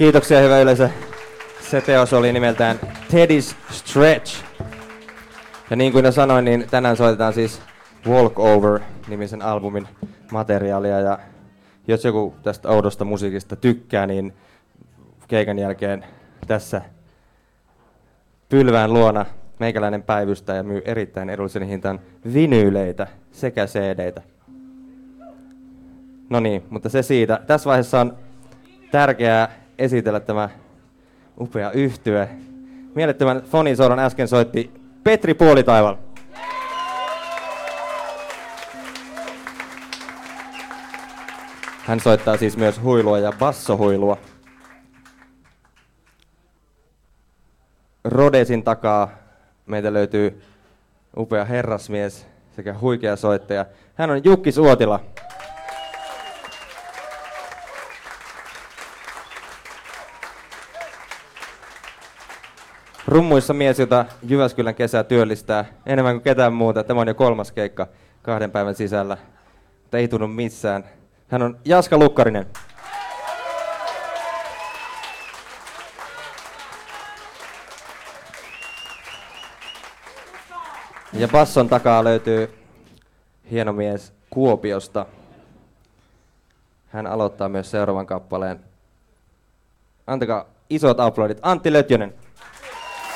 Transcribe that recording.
Kiitoksia hyvä yleisö. Se teos oli nimeltään Teddy's Stretch. Ja niin kuin jo sanoin, niin tänään soitetaan siis Walk Over-nimisen albumin materiaalia. Ja jos joku tästä oudosta musiikista tykkää, niin keikan jälkeen tässä pylvään luona meikäläinen päivystää ja myy erittäin edullisen hintaan vinyyleitä sekä CD:tä. No niin, mutta se siitä. Tässä vaiheessa on tärkeää esitellä tämä upea yhtye. Mielettömän fonisoodon äsken soitti Petri Puolitaival. Hän soittaa siis myös huilua ja bassohuilua. Rhodesin takaa meitä löytyy upea herrasmies sekä huikea soittaja. Hän on Jukki Suotila. Rummuissa mies, jota Jyväskylän kesä työllistää enemmän kuin ketään muuta. Tämä on jo 3. keikka 2 päivän sisällä, mutta ei tunnu missään. Hän on Jaska Lukkarinen. Ja basson takaa löytyy hieno mies Kuopiosta. Hän aloittaa myös seuraavan kappaleen. Antakaa isot aplodit. Antti Lötjönen.